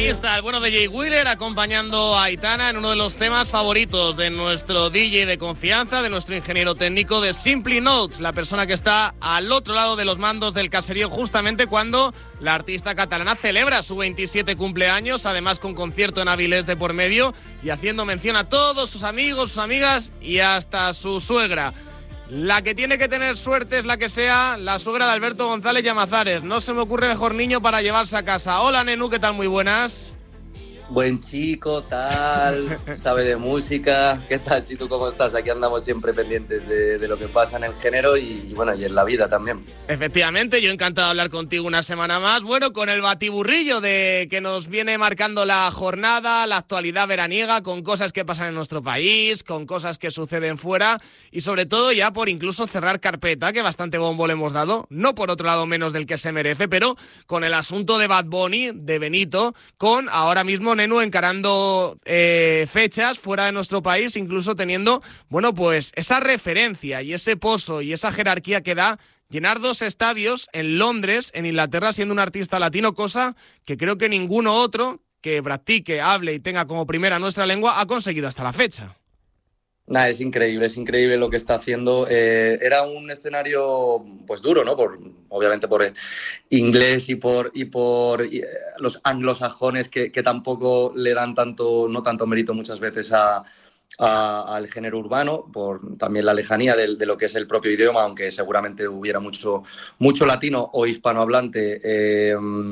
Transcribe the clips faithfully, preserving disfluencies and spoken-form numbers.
está el bueno de Jay Wheeler acompañando a Aitana en uno de los temas favoritos de nuestro D J de confianza, de nuestro ingeniero técnico de Simply Notes, la persona que está al otro lado de los mandos del caserío justamente cuando la artista catalana celebra su veintisiete cumpleaños, además con concierto en Avilés de por medio y haciendo mención a todos sus amigos, sus amigas y hasta su suegra. La que tiene que tener suerte es la que sea la suegra de Alberto González Llamazares. No se me ocurre mejor niño para llevarse a casa. Hola, Nenu, ¿qué tal? Muy buenas. Buen chico, tal, sabe de música. ¿Qué tal, Chitu? ¿Cómo estás? Aquí andamos siempre pendientes de, de lo que pasa en el género y, y bueno, y en la vida también. Efectivamente, yo encantado de hablar contigo una semana más. Bueno, con el batiburrillo de que nos viene marcando la jornada, la actualidad veraniega, con cosas que pasan en nuestro país, con cosas que suceden fuera y sobre todo ya por incluso cerrar carpeta, que bastante bombo le hemos dado, no por otro lado menos del que se merece, pero con el asunto de Bad Bunny, de Benito, con ahora mismo Nenu encarando eh, fechas fuera de nuestro país, incluso teniendo, bueno, pues esa referencia y ese pozo y esa jerarquía que da llenar dos estadios en Londres, en Inglaterra, siendo un artista latino, cosa que creo que ninguno otro que practique, hable y tenga como primera nuestra lengua ha conseguido hasta la fecha. Nah, es increíble, es increíble lo que está haciendo. Eh, era un escenario pues duro, ¿no? Por, obviamente por inglés y por, y por y, eh, los anglosajones que, que tampoco le dan tanto, no tanto mérito muchas veces a, a, al género urbano, por también la lejanía de, de lo que es el propio idioma, aunque seguramente hubiera mucho, mucho latino o hispanohablante eh,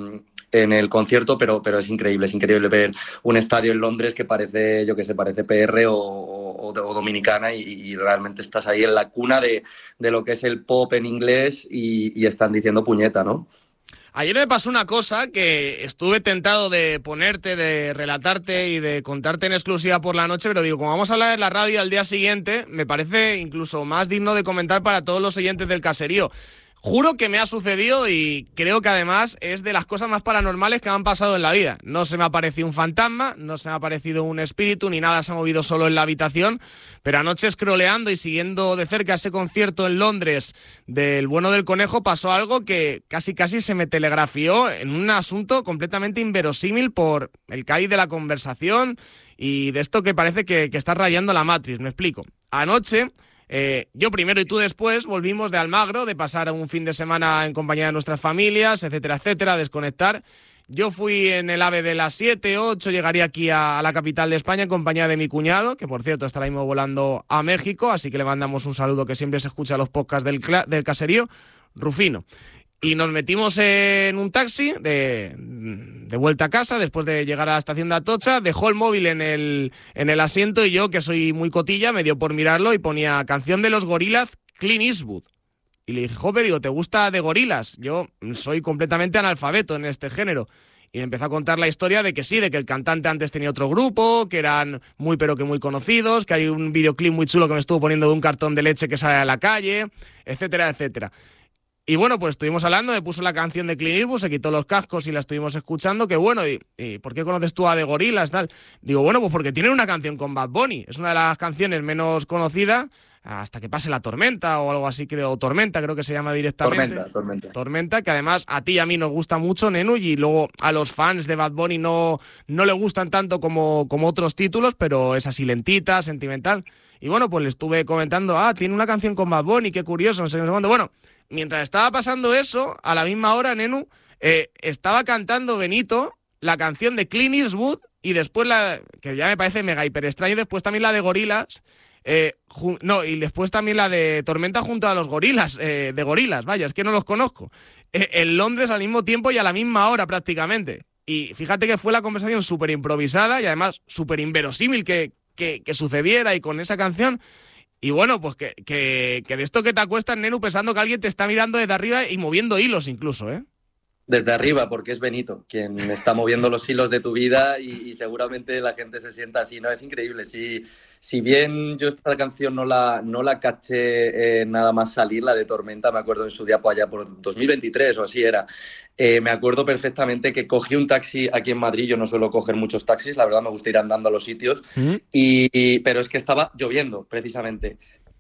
en el concierto, pero, pero es increíble, es increíble ver un estadio en Londres que parece, yo que sé, parece P R o, o, o Dominicana y, y realmente estás ahí en la cuna de, de lo que es el pop en inglés y, y están diciendo puñeta, ¿no? Ayer me pasó una cosa que estuve tentado de ponerte, de relatarte y de contarte en exclusiva por la noche, pero digo, como vamos a hablar en la radio al día siguiente, me parece incluso más digno de comentar para todos los oyentes del caserío. Juro que me ha sucedido y creo que además es de las cosas más paranormales que me han pasado en la vida. No se me ha aparecido un fantasma, no se me ha aparecido un espíritu, ni nada se ha movido solo en la habitación, pero anoche scrolleando y siguiendo de cerca ese concierto en Londres del Bueno del Conejo pasó algo que casi casi se me telegrafió en un asunto completamente inverosímil por el cariz de la conversación y de esto que parece que, que está rayando la Matrix. Me explico. Anoche... Eh, yo primero y tú después volvimos de Almagro, de pasar un fin de semana en compañía de nuestras familias, etcétera, etcétera, a desconectar. Yo fui en el AVE de las siete, ocho, llegaría aquí a, a la capital de España en compañía de mi cuñado, que por cierto está ahora mismo volando a México, así que le mandamos un saludo que siempre se escucha a los podcasts del, del caserío, Rufino. Y nos metimos en un taxi de, de vuelta a casa después de llegar a la estación de Atocha. Dejó el móvil en el, en el asiento y yo, que soy muy cotilla, me dio por mirarlo y ponía canción de los Gorillaz, Clint Eastwood. Y le dije, joder, digo, ¿te gusta de Gorillaz? Yo soy completamente analfabeto en este género. Y me empezó a contar la historia de que sí, de que el cantante antes tenía otro grupo, que eran muy pero que muy conocidos, que hay un videoclip muy chulo que me estuvo poniendo de un cartón de leche que sale a la calle, etcétera, etcétera. Y bueno, pues estuvimos hablando, me puso la canción de Clint Eastwood, se quitó los cascos y la estuvimos escuchando, que bueno, y, y ¿por qué conoces tú a The Gorillaz, tal? Digo, bueno, pues porque tienen una canción con Bad Bunny, es una de las canciones menos conocidas, hasta que pase la tormenta o algo así, creo, Tormenta creo que se llama directamente. Tormenta, Tormenta. Tormenta, que además a ti y a mí nos gusta mucho, Nenu, y luego a los fans de Bad Bunny no, no le gustan tanto como, como otros títulos, pero es así lentita, sentimental. Y bueno, pues le estuve comentando, ah, tiene una canción con Bad Bunny, qué curioso, no sé, no sé cuándo. Bueno, mientras estaba pasando eso, a la misma hora, Nenu, eh, estaba cantando Benito la canción de Clint Eastwood y después la, que ya me parece mega hiper extraño, y después también la de Gorillaz, eh, ju- no, y después también la de Tormenta junto a los Gorillaz, eh, de Gorillaz, vaya, es que no los conozco, eh, en Londres al mismo tiempo y a la misma hora prácticamente. Y fíjate que fue la conversación súper improvisada y además súper inverosímil que, que, que sucediera y con esa canción. Y bueno, pues que, que, que de esto que te acuestas, Nenu, pensando que alguien te está mirando desde arriba y moviendo hilos incluso, ¿eh? Desde arriba, porque es Benito quien está moviendo los hilos de tu vida y, y seguramente la gente se sienta así, ¿no? Es increíble. Si, si bien yo esta canción no la, no la caché eh, nada más salir, la de Tormenta, me acuerdo en su día, pues allá por dos mil veintitrés o así era, eh, me acuerdo perfectamente que cogí un taxi aquí en Madrid, yo no suelo coger muchos taxis, la verdad me gusta ir andando a los sitios, ¿Mm? y, y, pero es que estaba lloviendo precisamente.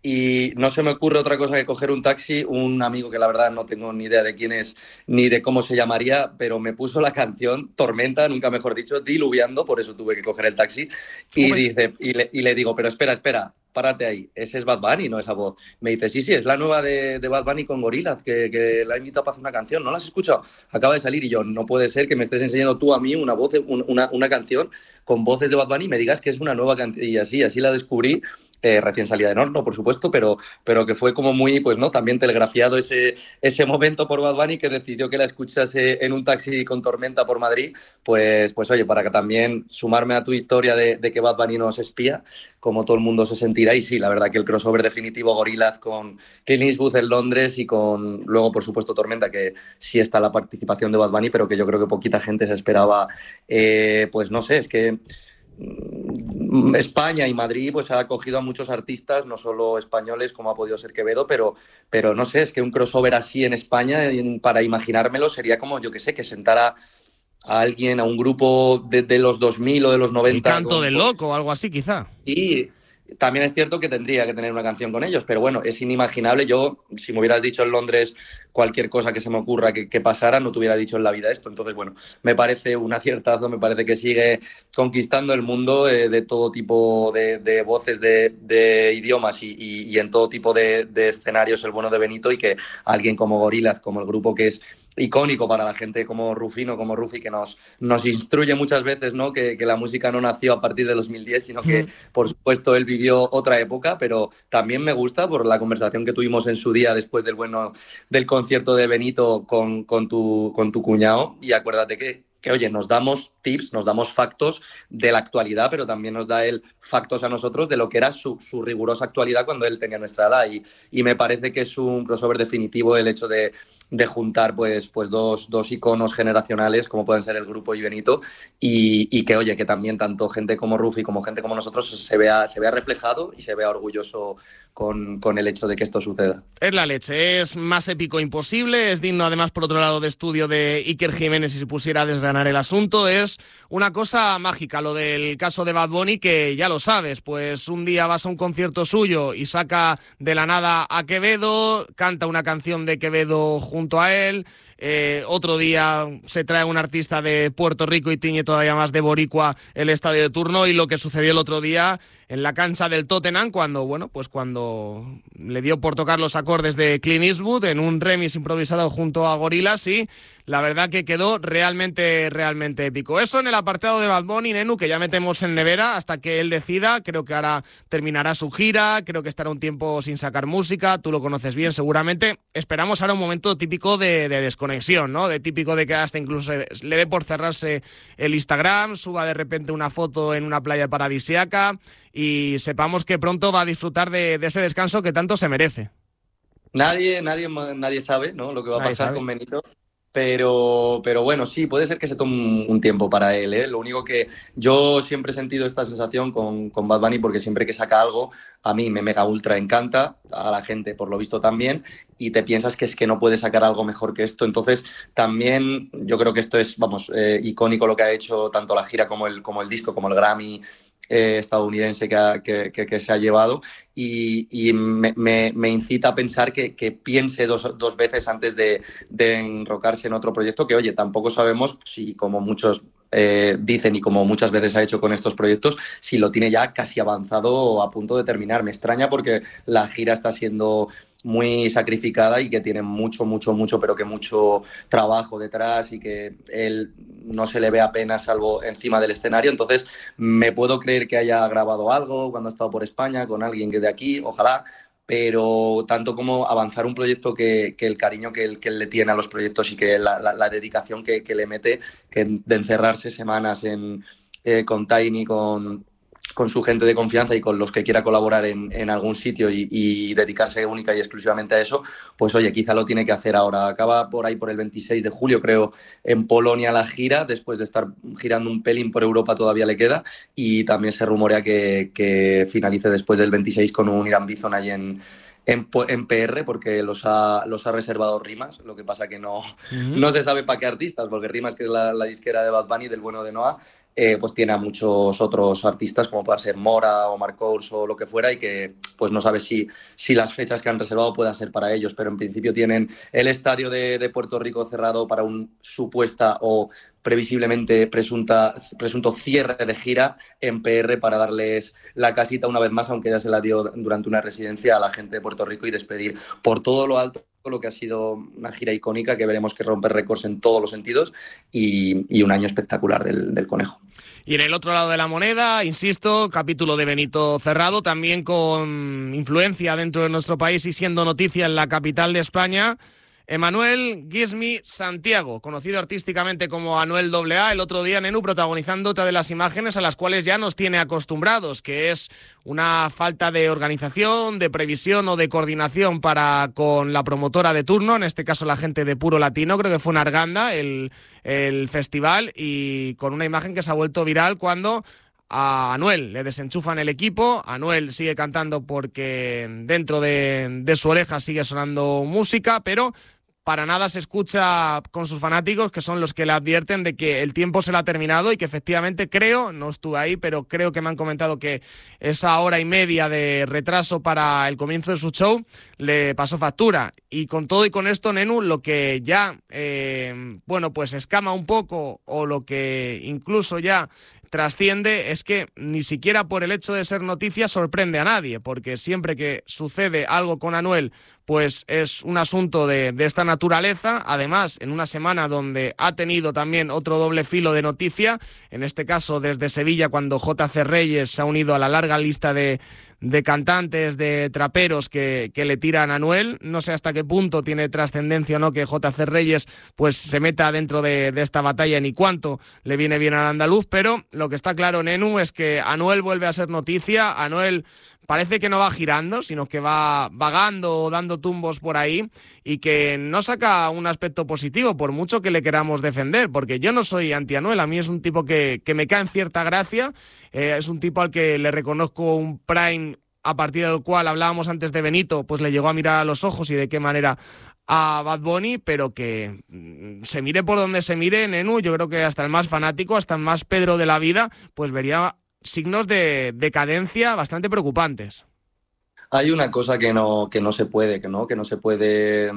y no se me ocurre otra cosa que coger un taxi. Un amigo que la verdad no tengo ni idea de quién es ni de cómo se llamaría, pero me puso la canción Tormenta, nunca mejor dicho, diluviando, por eso tuve que coger el taxi. Y, dice, y, le, y le digo, pero espera, espera, párate ahí, ese es Bad Bunny, no esa voz. Me dice, sí, sí, es la nueva de, de Bad Bunny con Gorillaz, que, que la he invitado para hacer una canción, ¿no la has escuchado? Acaba de salir. Y yo, no puede ser que me estés enseñando tú a mí una, voz, una, una canción con voces de Bad Bunny y me digas que es una nueva canción. Y así, así la descubrí. Eh, recién salida de horno, por supuesto, pero, pero que fue como muy, pues no, también telegrafiado ese, ese momento por Bad Bunny, que decidió que la escuchase en un taxi con tormenta por Madrid. Pues, pues oye, para que también sumarme a tu historia de, de que Bad Bunny nos espía, como todo el mundo se sentirá. Y sí, la verdad que el crossover definitivo Gorillaz con Clint Eastwood en Londres y con luego, por supuesto, Tormenta, que sí está la participación de Bad Bunny, pero que yo creo que poquita gente se esperaba. Eh, pues no sé, es que España y Madrid pues ha acogido a muchos artistas, no solo españoles como ha podido ser Quevedo, pero, pero no sé, es que un crossover así en España, para imaginármelo, sería como, yo que sé, que sentara a alguien, a un grupo de, de los dos mil o de los noventa. El Canto del Loco o algo así, quizá. Sí, también es cierto que tendría que tener una canción con ellos, pero bueno, es inimaginable. Yo, si me hubieras dicho en Londres cualquier cosa que se me ocurra que, que pasara, no te hubiera dicho en la vida esto. Entonces, bueno, me parece un aciertazo, me parece que sigue conquistando el mundo eh, de todo tipo de, de voces, de, de idiomas y, y, y en todo tipo de, de escenarios el bueno de Benito, y que alguien como Gorillaz, como el grupo que es icónico para la gente como Rufino, como Rufi, que nos, nos instruye muchas veces, ¿no? Que, que la música no nació a partir de dos mil diez, sino que, mm. por supuesto, él vivió otra época, pero también me gusta por la conversación que tuvimos en su día después del bueno del concierto de Benito con, con, tu, con tu cuñado, y acuérdate que que, oye, nos damos tips, nos damos factos de la actualidad, pero también nos da él factos a nosotros de lo que era su, su rigurosa actualidad cuando él tenía nuestra edad, y, y me parece que es un crossover definitivo el hecho de, de juntar pues, pues dos, dos iconos generacionales como pueden ser el grupo y Benito, y, y que, oye, que también tanto gente como Rufi como gente como nosotros se vea, se vea reflejado y se vea orgulloso con, con el hecho de que esto suceda. Es la leche, es más épico imposible, es digno además por otro lado de estudio de Iker Jiménez si se pusiera a desgranar el asunto. Es una cosa mágica lo del caso de Bad Bunny, que ya lo sabes, pues un día vas a un concierto suyo y saca de la nada a Quevedo, canta una canción de Quevedo junto a él. Eh, otro día se trae un artista de Puerto Rico y tiñe todavía más de boricua el estadio de turno, y lo que sucedió el otro día en la cancha del Tottenham cuando, bueno, pues cuando le dio por tocar los acordes de Clint Eastwood en un remix improvisado junto a Gorillaz, y la verdad que quedó realmente, realmente épico. Eso en el apartado de Bad Bunny, Nenu, que ya metemos en nevera hasta que él decida. Creo que ahora terminará su gira, creo que estará un tiempo sin sacar música, tú lo conoces bien seguramente. Esperamos ahora un momento típico de, de desconexión, ¿no? De típico de que hasta incluso le dé por cerrarse el Instagram, suba de repente una foto en una playa paradisíaca y sepamos que pronto va a disfrutar de, de ese descanso que tanto se merece. Nadie, nadie, nadie sabe, ¿no?, lo que va a nadie pasar sabe. con Benito. Pero, pero bueno, sí, puede ser que se tome un tiempo para él, ¿eh? Lo único que yo siempre he sentido esta sensación con, con Bad Bunny, porque siempre que saca algo, a mí me mega ultra encanta, a la gente por lo visto también, y te piensas que es que no puede sacar algo mejor que esto. Entonces también yo creo que esto es, vamos, eh, icónico lo que ha hecho tanto la gira como el, como el disco, como el Grammy Eh, estadounidense que, ha, que, que, que se ha llevado, y, y me, me, me incita a pensar que, que piense dos, dos veces antes de, de enrocarse en otro proyecto, que oye, tampoco sabemos si, como muchos eh, dicen y como muchas veces ha hecho con estos proyectos, si lo tiene ya casi avanzado o a punto de terminar. Me extraña porque la gira está siendo muy sacrificada y que tiene mucho, mucho, mucho, pero que mucho trabajo detrás, y que él no se le ve apenas salvo encima del escenario. Entonces me puedo creer que haya grabado algo cuando ha estado por España con alguien que de aquí, ojalá, pero tanto como avanzar un proyecto que, que el cariño que él, que él le tiene a los proyectos y que la, la, la dedicación que, que le mete, que de encerrarse semanas en, eh, con Tiny, con... con su gente de confianza y con los que quiera colaborar en, en algún sitio y, y dedicarse única y exclusivamente a eso, pues oye, quizá lo tiene que hacer ahora. Acaba por ahí por el veintiséis de julio, creo, en Polonia la gira, después de estar girando un pelín por Europa todavía le queda, y también se rumorea que, que finalice después del veintiséis con un Irán Bison ahí en... En, en P R, porque los ha, los ha reservado Rimas, lo que pasa que no, uh-huh. no se sabe para qué artistas, porque Rimas, que es la, la disquera de Bad Bunny, del bueno de Noah, eh, pues tiene a muchos otros artistas, como pueda ser Mora o Marcous o lo que fuera, y que pues no sabe si, si las fechas que han reservado puedan ser para ellos, pero en principio tienen el estadio de, de Puerto Rico cerrado para un supuesta o previsiblemente presunta, presunto cierre de gira en P R para darles la casita una vez más, aunque ya se la dio durante una residencia a la gente de Puerto Rico, y despedir por todo lo alto lo que ha sido una gira icónica que veremos que rompe récords en todos los sentidos, y, y un año espectacular del, del Conejo. Y en el otro lado de la moneda, insisto, capítulo de Benito cerrado, también con influencia dentro de nuestro país y siendo noticia en la capital de España, Emanuel Guismi Santiago, conocido artísticamente como Anuel doble A, el otro día, Nenu, protagonizando otra de las imágenes a las cuales ya nos tiene acostumbrados, que es una falta de organización, de previsión o de coordinación para con la promotora de turno, en este caso la gente de Puro Latino, creo que fue en Arganda el, el festival, y con una imagen que se ha vuelto viral cuando a Anuel le desenchufan el equipo. Anuel sigue cantando porque dentro de, de su oreja sigue sonando música, pero para nada se escucha con sus fanáticos, que son los que le advierten de que el tiempo se le ha terminado y que efectivamente creo, no estuve ahí, pero creo que me han comentado que esa hora y media de retraso para el comienzo de su show le pasó factura. Y con todo y con esto, Nenu, lo que ya, eh, bueno, pues escama un poco, o lo que incluso ya trasciende, es que ni siquiera por el hecho de ser noticia sorprende a nadie, porque siempre que sucede algo con Anuel, pues es un asunto de, de esta naturaleza. Además, en una semana donde ha tenido también otro doble filo de noticia, en este caso desde Sevilla, cuando J C Reyes se ha unido a la larga lista de, de cantantes, de traperos que, que le tiran a Anuel. No sé hasta qué punto tiene trascendencia o no que J C Reyes pues se meta dentro de, de esta batalla, ni cuánto le viene bien al andaluz, pero lo que está claro, Nenu, es que Anuel vuelve a ser noticia. Anuel parece que no va girando, sino que va vagando o dando tumbos por ahí, y que no saca un aspecto positivo, por mucho que le queramos defender, porque yo no soy anti-Anuel. A mí es un tipo que, que me cae en cierta gracia, eh, es un tipo al que le reconozco un prime a partir del cual hablábamos antes de Benito, pues le llegó a mirar a los ojos, y de qué manera a Bad Bunny, pero que se mire por donde se mire, Nenu, yo creo que hasta el más fanático, hasta el más Pedro de la vida, pues vería signos de decadencia bastante preocupantes. Hay una cosa que no, que no se puede, que no, que no se puede.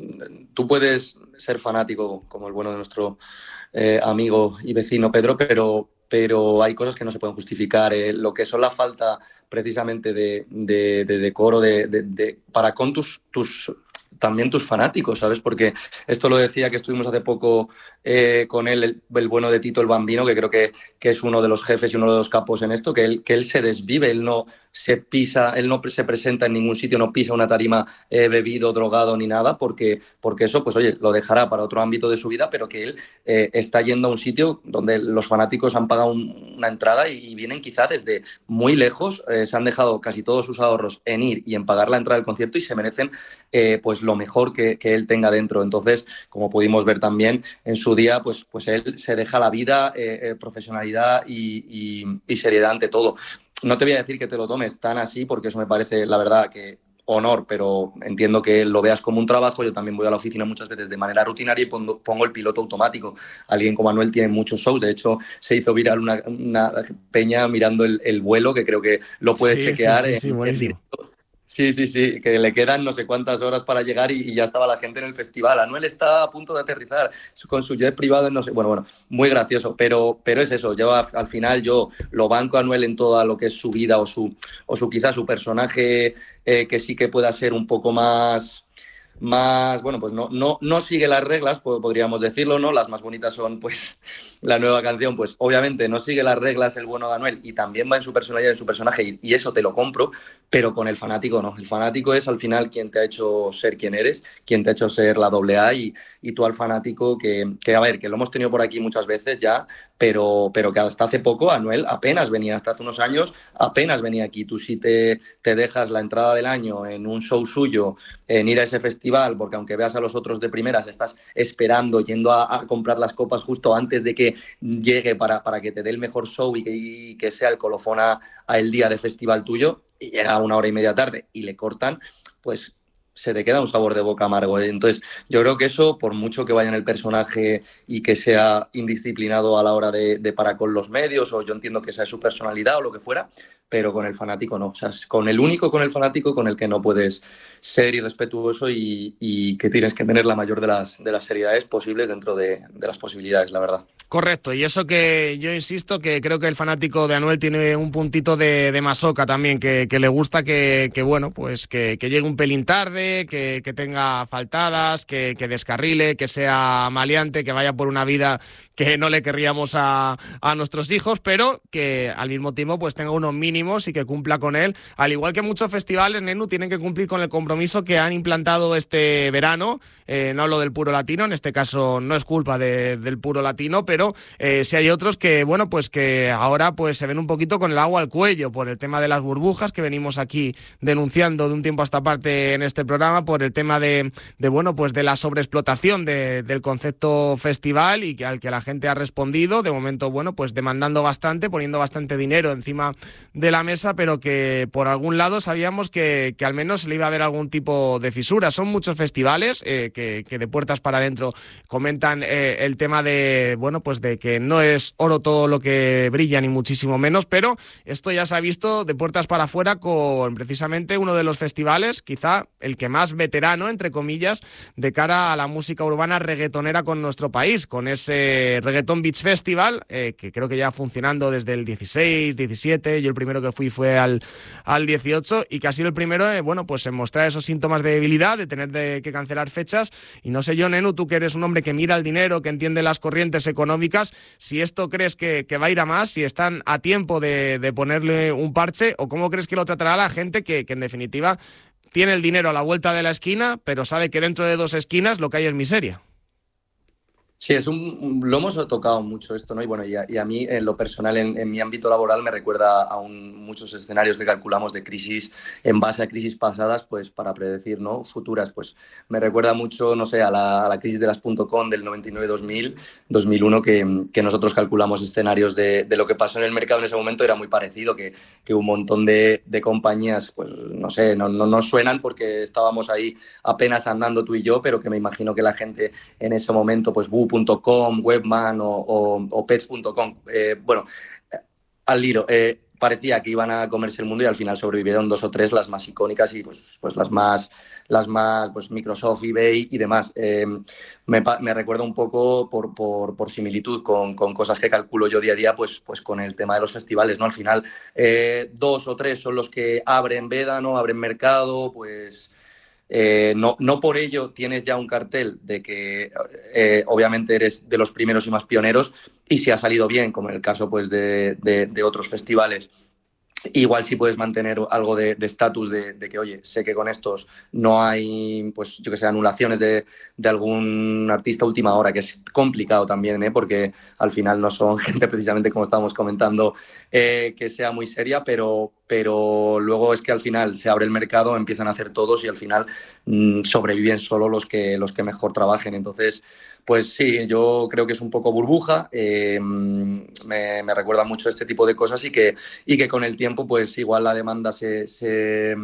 Tú puedes ser fanático, como el bueno de nuestro eh, amigo y vecino Pedro, pero, pero hay cosas que no se pueden justificar. Eh, lo que son la falta precisamente de, de, de decoro de, de, de, para con tus, tus también tus fanáticos, ¿sabes? Porque esto lo decía, que estuvimos hace poco eh, con él, el, el bueno de Tito el Bambino, que creo que, que es uno de los jefes y uno de los capos en esto, que él, que él se desvive, él no se pisa, él no se presenta en ningún sitio, no pisa una tarima eh, bebido, drogado ni nada, porque, porque eso, pues oye, lo dejará para otro ámbito de su vida, pero que él eh, está yendo a un sitio donde los fanáticos han pagado un, una entrada y, y vienen quizá desde muy lejos, eh, se han dejado casi todos sus ahorros en ir y en pagar la entrada del concierto, y se merecen eh, pues lo mejor que, que él tenga dentro. Entonces, como pudimos ver también en su día, pues, pues él se deja la vida, eh, eh, profesionalidad y, y, y seriedad ante todo. No te voy a decir que te lo tomes tan así, porque eso me parece, la verdad, que honor, pero entiendo que lo veas como un trabajo. Yo también voy a la oficina muchas veces de manera rutinaria y pongo, pongo el piloto automático. Alguien como Anuel tiene muchos shows. De hecho, se hizo viral una, una peña mirando el, el vuelo, que creo que lo puedes sí, chequear sí, sí, sí, en, en directo. Sí, sí, sí, que le quedan no sé cuántas horas para llegar y, y ya estaba la gente en el festival. Anuel está a punto de aterrizar con su jet privado, no sé, bueno, bueno, muy gracioso, pero, pero es eso. Yo a, al final yo lo banco a Anuel en todo lo que es su vida o su, o su quizás su personaje, eh, que sí que pueda ser un poco más... más, bueno, pues no, no, no sigue las reglas, podríamos decirlo, ¿no? Las más bonitas son, pues, la nueva canción, pues obviamente no sigue las reglas el bueno de Anuel, y también va en su personalidad, en su personaje, y, y eso te lo compro, pero con el fanático no. El fanático es al final quien te ha hecho ser quien eres, quien te ha hecho ser la doble A, y, y tú al fanático que, que, a ver, que lo hemos tenido por aquí muchas veces ya, pero, pero que hasta hace poco Anuel apenas venía, hasta hace unos años apenas venía aquí. Tú si te, te dejas la entrada del año en un show suyo, en ir a ese festival, porque aunque veas a los otros de primeras, estás esperando, yendo a, a comprar las copas justo antes de que llegue para, para que te dé el mejor show y que, y que sea el colofón a, a el día de festival tuyo, y llega una hora y media tarde y le cortan, pues se te queda un sabor de boca amargo. Entonces, yo creo que eso, por mucho que vaya en el personaje y que sea indisciplinado a la hora de, de para con los medios, o yo entiendo que esa es su personalidad o lo que fuera, pero con el fanático no. O sea, es con el único, con el fanático, con el que no puedes ser irrespetuoso y, y que tienes que tener la mayor de las, de las seriedades posibles dentro de, de las posibilidades, la verdad. Correcto, y eso que yo insisto que creo que el fanático de Anuel tiene un puntito de, de masoca también, que, que le gusta que, que bueno, pues que, que llegue un pelín tarde, que, que tenga faltadas, que, que descarrile, que sea maleante, que vaya por una vida que no le querríamos a, a nuestros hijos, pero que al mismo tiempo pues tenga unos mínimos y que cumpla con él, al igual que muchos festivales, Nenu, tienen que cumplir con el compromiso que han implantado este verano. Eh, no hablo del puro latino, en este caso no es culpa de, del puro latino, pero eh, sí hay otros que, bueno, pues que ahora pues se ven un poquito con el agua al cuello por el tema de las burbujas que venimos aquí denunciando de un tiempo a esta parte en este programa, por el tema de, de bueno, pues de la sobreexplotación de, del concepto festival y que al que la gente ha respondido, de momento, bueno, pues demandando bastante, poniendo bastante dinero encima de la mesa, pero que por algún lado sabíamos que, que al menos se le iba a haber algún tipo de fisura. Son muchos festivales eh, que, que de puertas para adentro comentan eh, el tema de, bueno, pues de que no es oro todo lo que brilla, ni muchísimo menos, pero esto ya se ha visto de puertas para afuera con precisamente uno de los festivales, quizá el que más veterano, entre comillas, de cara a la música urbana reggaetonera con nuestro país, con ese Reggaeton Beach Festival, eh, que creo que ya funcionando desde el dieciséis, diecisiete, yo el primero que fui fue al, al dieciocho, y que ha sido el primero, eh, bueno, pues en mostrar esos síntomas de debilidad, de tener de, que cancelar fechas, y no sé yo, Nenu, tú que eres un hombre que mira el dinero, que entiende las corrientes económicas, si esto crees que, que va a ir a más, si están a tiempo de, de ponerle un parche, o cómo crees que lo tratará la gente que, que en definitiva tiene el dinero a la vuelta de la esquina, pero sabe que dentro de dos esquinas lo que hay es miseria. Sí, es un, lo hemos tocado mucho esto, ¿no? Y bueno, y a, y a mí, en lo personal, en, en mi ámbito laboral, me recuerda a un, muchos escenarios que calculamos de crisis en base a crisis pasadas, pues para predecir, ¿no? Futuras, pues me recuerda mucho, no sé, a la, a la crisis de las .com del noventa y nueve dos mil, dos mil uno, que, que nosotros calculamos escenarios de, de lo que pasó en el mercado en ese momento. Era muy parecido, que, que un montón de, de compañías, pues no sé, no, no nos suenan porque estábamos ahí apenas andando tú y yo, pero que me imagino que la gente en ese momento, pues punto com, Webman o, o, o pets punto com, eh, bueno, al liro, eh, parecía que iban a comerse el mundo y al final sobrevivieron dos o tres, las más icónicas y pues, pues las más, las más pues Microsoft, eBay y demás. Eh, me, me recuerda un poco por, por, por similitud con, con cosas que calculo yo día a día, pues, pues con el tema de los festivales, ¿no? Al final, eh, dos o tres son los que abren veda, ¿no? Abren mercado, pues... Eh, no, no por ello tienes ya un cartel de que eh, obviamente eres de los primeros y más pioneros, y si ha salido bien, como en el caso pues de, de, de otros festivales, igual sí puedes mantener algo de estatus de, de, de que, oye, sé que con estos no hay, pues yo que sé, anulaciones de, de algún artista a última hora, que es complicado también, ¿eh? Porque al final no son gente precisamente, como estábamos comentando, eh, que sea muy seria, pero, pero luego es que al final se abre el mercado, empiezan a hacer todos y al final mmm, sobreviven solo los que, los que mejor trabajen. Entonces, pues sí, yo creo que es un poco burbuja, eh, me, me recuerda mucho este tipo de cosas y que, y que con el tiempo pues igual la demanda se, se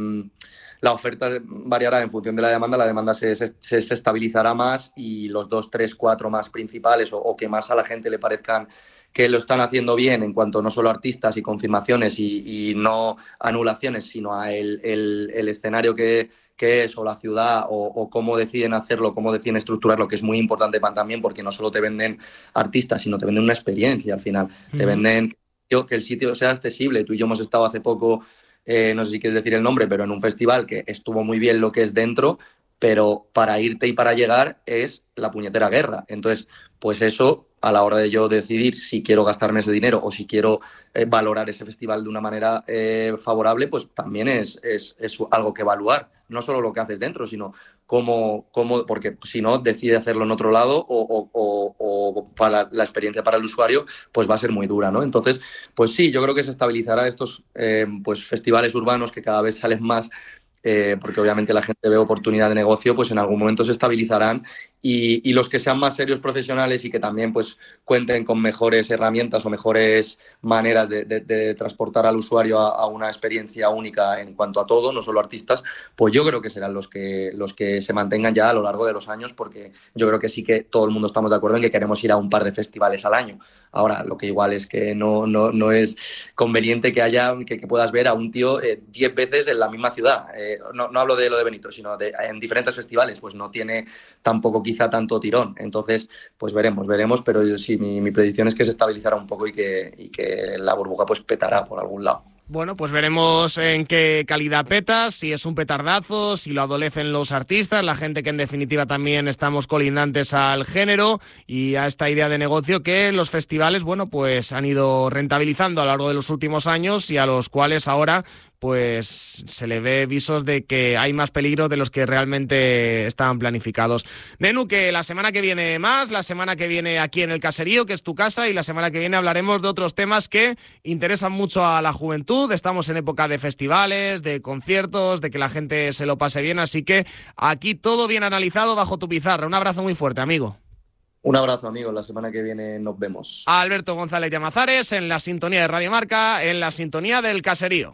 la oferta variará en función de la demanda, la demanda se, se, se estabilizará más y los dos, tres, cuatro más principales o, o que más a la gente le parezcan que lo están haciendo bien en cuanto no solo artistas y confirmaciones y, y no anulaciones, sino a el, el, el escenario que qué es, o la ciudad, o, o cómo deciden hacerlo, cómo deciden estructurarlo, que es muy importante también, porque no solo te venden artistas, sino te venden una experiencia al final. Mm. Te venden que el sitio sea accesible. Tú y yo hemos estado hace poco, eh, no sé si quieres decir el nombre, pero en un festival que estuvo muy bien lo que es dentro, pero para irte y para llegar es la puñetera guerra. Entonces, pues eso, a la hora de yo decidir si quiero gastarme ese dinero o si quiero eh, valorar ese festival de una manera eh, favorable, pues también es, es, es algo que evaluar. No solo lo que haces dentro, sino cómo, cómo porque si no, decide hacerlo en otro lado o, o, o, o para la, la experiencia para el usuario, pues va a ser muy dura, ¿no? Entonces, pues sí, yo creo que se estabilizará estos eh, pues festivales urbanos que cada vez salen más eh, porque obviamente la gente ve oportunidad de negocio, pues en algún momento se estabilizarán y, y los que sean más serios profesionales y que también pues cuenten con mejores herramientas o mejores maneras de, de, de transportar al usuario a, a una experiencia única en cuanto a todo, no solo artistas, pues yo creo que serán los que, los que se mantengan ya a lo largo de los años, porque yo creo que sí que todo el mundo estamos de acuerdo en que queremos ir a un par de festivales al año. Ahora, lo que igual es que no, no, no es conveniente que haya que, que puedas ver a un tío diez eh, veces en la misma ciudad. Eh, no, no hablo de lo de Benito, sino de, en diferentes festivales, pues no tiene tampoco quizá tanto tirón. Entonces, pues veremos, veremos, pero yo, sí, mi, mi predicción es que se estabilizará un poco y que, y que la burbuja pues petará por algún lado. Bueno, pues veremos en qué calidad peta, si es un petardazo, si lo adolecen los artistas, la gente que en definitiva también estamos colindantes al género y a esta idea de negocio que los festivales, bueno, pues han ido rentabilizando a lo largo de los últimos años y a los cuales ahora pues se le ve visos de que hay más peligro de los que realmente estaban planificados. Nenu, que la semana que viene más, la semana que viene aquí en El Caserío, que es tu casa, y la semana que viene hablaremos de otros temas que interesan mucho a la juventud. Estamos en época de festivales, de conciertos, de que la gente se lo pase bien, así que aquí todo bien analizado bajo tu pizarra. Un abrazo muy fuerte, amigo. Un abrazo, amigo. La semana que viene nos vemos. Alberto González Llamazares en la sintonía de Radio Marca, en la sintonía del Caserío.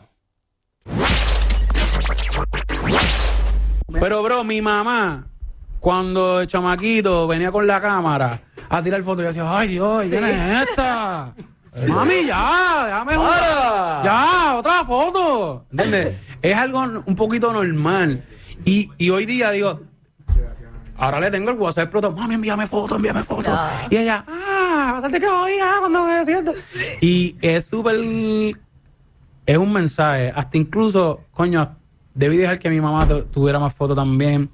Pero, bro, mi mamá, cuando el chamaquito venía con la cámara a tirar fotos, yo decía, ay, Dios, ¿quién es esta? Mami, ya, déjame una, ya, otra foto. ¿Entiendes? Es algo un poquito normal. Y, y hoy día digo, ahora le tengo el WhatsApp explotado, mami, envíame foto, envíame foto. No. Y ella, ah, bastante que oiga cuando me siento. Y es súper, es un mensaje. Hasta incluso, coño, debí dejar que mi mamá tuviera más fotos también.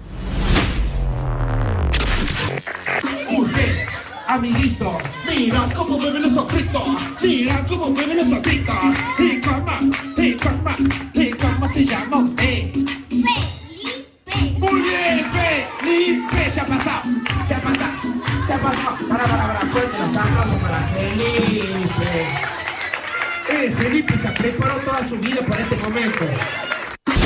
Amiguito, mira cómo beben los ojitos, mira cómo beben los ojitos. Y cama, y cama, y cama se llama eh. Felipe. Muy bien, Felipe. Se ha pasado, se ha pasado, se ha pasado. Para, para, para, fuerte los aplausos para Felipe. Eh, Felipe se preparó toda su vida para este momento.